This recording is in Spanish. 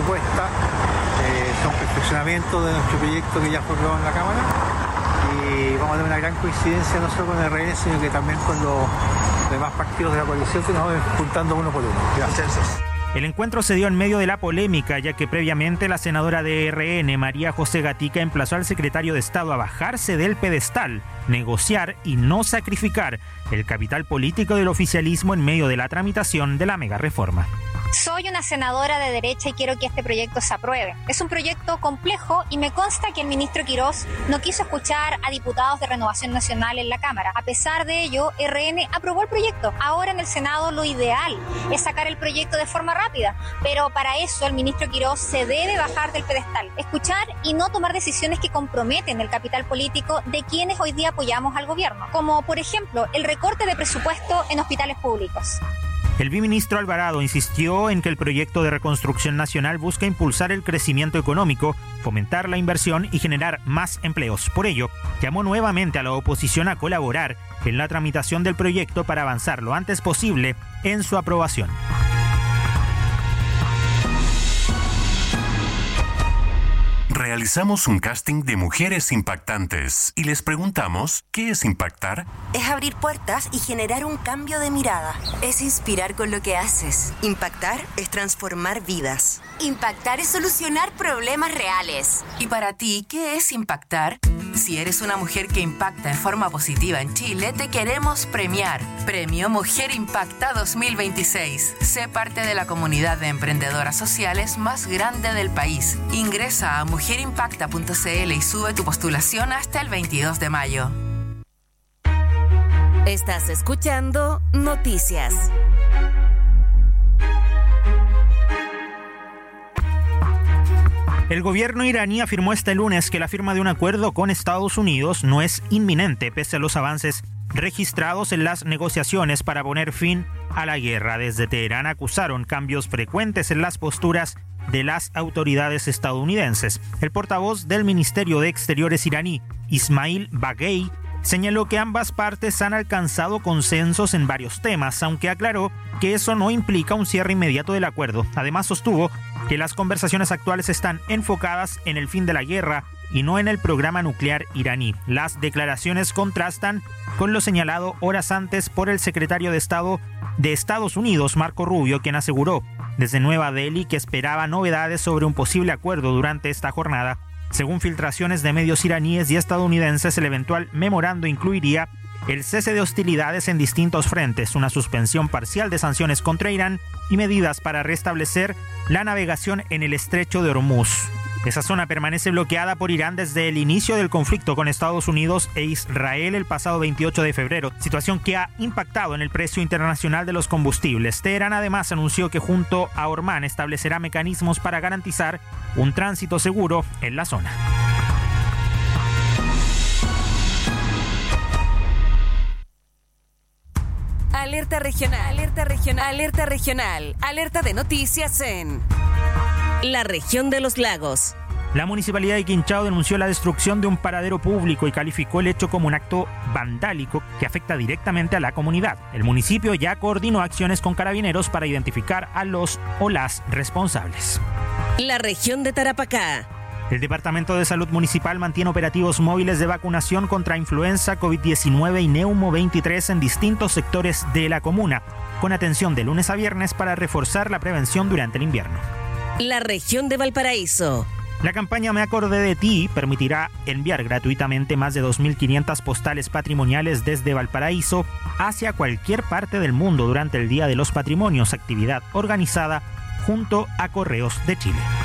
propuestas, son perfeccionamientos de nuestro proyecto que ya fue aprobado en la Cámara, y vamos a tener una gran coincidencia no solo con el RN, sino que también con los demás partidos de la coalición, que nos vamos juntando uno por uno. Gracias. El encuentro se dio en medio de la polémica, ya que previamente la senadora de RN, María José Gatica, emplazó al secretario de Estado a bajarse del pedestal, negociar y no sacrificar el capital político del oficialismo en medio de la tramitación de la megareforma. Soy una senadora de derecha y quiero que este proyecto se apruebe. Es un proyecto complejo y me consta que el ministro Quirós no quiso escuchar a diputados de Renovación Nacional en la Cámara. A pesar de ello, RN aprobó el proyecto. Ahora en el Senado lo ideal es sacar el proyecto de forma rápida, pero para eso el ministro Quirós se debe bajar del pedestal, escuchar y no tomar decisiones que comprometen el capital político de quienes hoy día apoyamos al gobierno, como por ejemplo el recorte de presupuesto en hospitales públicos. El viceministro Alvarado insistió en que el proyecto de reconstrucción nacional busca impulsar el crecimiento económico, fomentar la inversión y generar más empleos. Por ello, llamó nuevamente a la oposición a colaborar en la tramitación del proyecto para avanzar lo antes posible en su aprobación. Realizamos un casting de mujeres impactantes y les preguntamos, ¿qué es impactar? Es abrir puertas y generar un cambio de mirada. Es inspirar con lo que haces. Impactar es transformar vidas. Impactar es solucionar problemas reales. ¿Y para ti qué es impactar? Si eres una mujer que impacta en forma positiva en Chile, te queremos premiar. Premio Mujer Impacta 2026. Sé parte de la comunidad de emprendedoras sociales más grande del país. Ingresa a mujerimpacta.cl y sube tu postulación hasta el 22 de mayo. Estás escuchando Noticias. El gobierno iraní afirmó este lunes que la firma de un acuerdo con Estados Unidos no es inminente, pese a los avances registrados en las negociaciones para poner fin a la guerra. Desde Teherán acusaron cambios frecuentes en las posturas de las autoridades estadounidenses. El portavoz del Ministerio de Exteriores iraní, Ismail Baghei, señaló que ambas partes han alcanzado consensos en varios temas, aunque aclaró que eso no implica un cierre inmediato del acuerdo. Además, sostuvo que las conversaciones actuales están enfocadas en el fin de la guerra y no en el programa nuclear iraní. Las declaraciones contrastan con lo señalado horas antes por el secretario de Estado de Estados Unidos, Marco Rubio, quien aseguró desde Nueva Delhi que esperaba novedades sobre un posible acuerdo durante esta jornada. Según filtraciones de medios iraníes y estadounidenses, el eventual memorando incluiría el cese de hostilidades en distintos frentes, una suspensión parcial de sanciones contra Irán y medidas para restablecer la navegación en el estrecho de Hormuz. Esa zona permanece bloqueada por Irán desde el inicio del conflicto con Estados Unidos e Israel el pasado 28 de febrero, situación que ha impactado en el precio internacional de los combustibles. Teherán además anunció que junto a Omán establecerá mecanismos para garantizar un tránsito seguro en la zona. Alerta regional, alerta regional, alerta regional, alerta de noticias en la región de los lagos. La Municipalidad de Quinchao denunció la destrucción de un paradero público y calificó el hecho como un acto vandálico que afecta directamente a la comunidad. El municipio ya coordinó acciones con carabineros para identificar a los o las responsables. La región de Tarapacá. El Departamento de Salud Municipal mantiene operativos móviles de vacunación contra influenza, COVID-19 y Neumo 23 en distintos sectores de la comuna, con atención de lunes a viernes para reforzar la prevención durante el invierno. La región de Valparaíso. La campaña Me Acordé de Ti permitirá enviar gratuitamente más de 2.500 postales patrimoniales desde Valparaíso hacia cualquier parte del mundo durante el Día de los Patrimonios, actividad organizada junto a Correos de Chile.